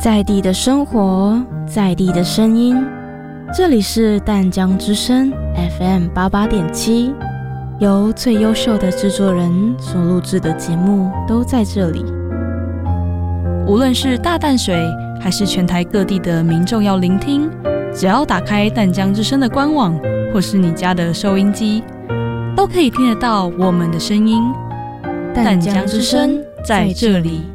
在地的生活，在地的声音，这里是淡江之声 FM 88.7，由最优秀的制作人所录制的节目都在这里。 无论是大淡水还是全台各地的民众要聆听，只要打开淡江之声的官网或是你家的收音机，都可以听得到我们的声音。淡江之声在这里。